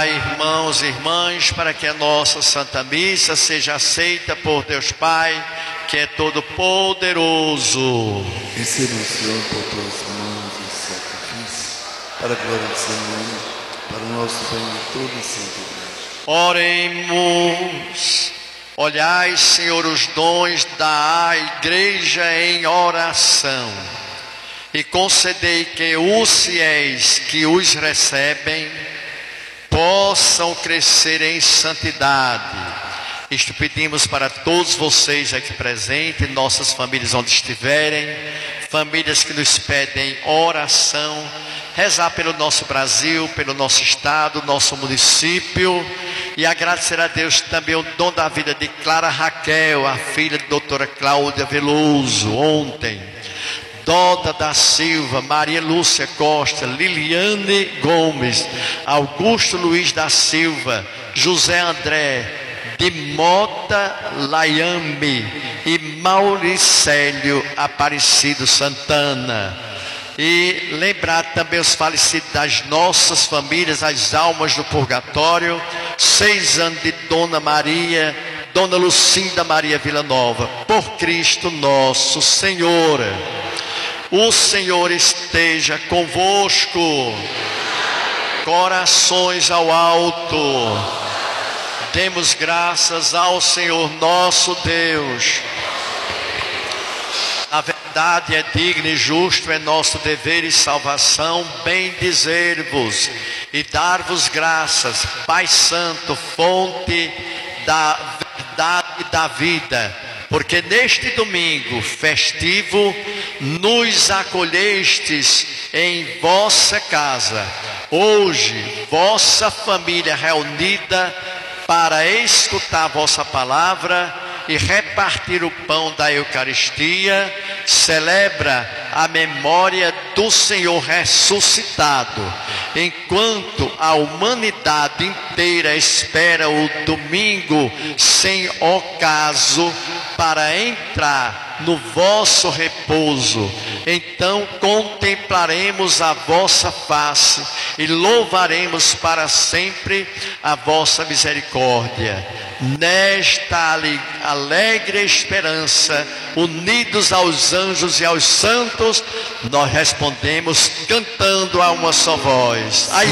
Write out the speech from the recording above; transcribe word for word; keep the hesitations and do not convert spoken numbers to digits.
Orai, irmãos e irmãs, para que a nossa Santa Missa seja aceita por Deus Pai, que é todo poderoso. Receba o Senhor por tuas mãos e sacrifício, para a glória do seu nome, para o nosso bem e toda a santidade. Oremos. Olhai, Senhor, os dons da Igreja em oração, e concedei que os fiéis que os recebem possam crescer em santidade. Isto pedimos para todos vocês aqui presentes, nossas famílias onde estiverem, famílias que nos pedem oração, rezar pelo nosso Brasil, pelo nosso estado, nosso município, e agradecer a Deus também o dom da vida de Clara Raquel, a filha de doutora Cláudia Veloso, ontem. Doda da Silva, Maria Lúcia Costa, Liliane Gomes, Augusto Luiz da Silva, José André de Mota Laiame e Mauricélio Aparecido Santana. E lembrar também os falecidos das nossas famílias, as almas do purgatório. Seis anos de Dona Maria, Dona Lucinda Maria Villanova, por Cristo nosso Senhor. O Senhor esteja convosco. Corações ao alto. Demos graças ao Senhor nosso Deus. A verdade é digna e justo, é nosso dever e salvação bem dizer-vos e dar-vos graças, Pai Santo, fonte da verdade e da vida, porque neste domingo festivo nos acolhestes em vossa casa. Hoje, vossa família reunida para escutar vossa palavra e repartir o pão da Eucaristia, celebra a memória do Senhor ressuscitado, enquanto a humanidade inteira espera o domingo sem ocaso para entrar no vosso repouso. Então contemplaremos a vossa face e louvaremos para sempre a vossa misericórdia. Nesta alegre esperança, unidos aos anjos e aos santos, nós respondemos cantando a uma só voz.